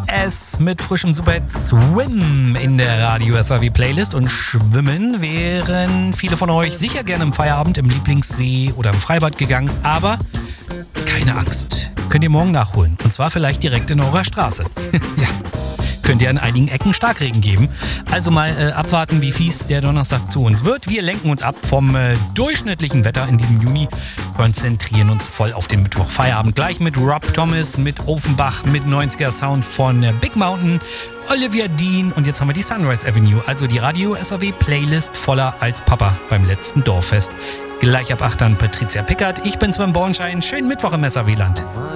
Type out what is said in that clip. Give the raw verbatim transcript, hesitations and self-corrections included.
S mit frischem Superhit Swim in der Radio S A W Playlist. Und schwimmen wären viele von euch sicher gerne im Feierabend im Lieblingssee oder im Freibad gegangen. Aber keine Angst, könnt ihr morgen nachholen. Und zwar vielleicht direkt in eurer Straße. Ja. Könnte ja in einigen Ecken Starkregen geben. Also mal äh, abwarten, wie fies der Donnerstag zu uns wird. Wir lenken uns ab vom äh, durchschnittlichen Wetter in diesem Juni, konzentrieren uns voll auf den Mittwoch. Feierabend gleich mit Rob Thomas, mit Offenbach, mit neunziger Sound von äh, Big Mountain, Olivia Dean und jetzt haben wir die Sunrise Avenue. Also die Radio S A W Playlist voller als Papa beim letzten Dorffest. Gleich ab acht dann Patricia Pickert. Ich bin Sven Bornschein. Schönen Mittwoch im S A W-Land.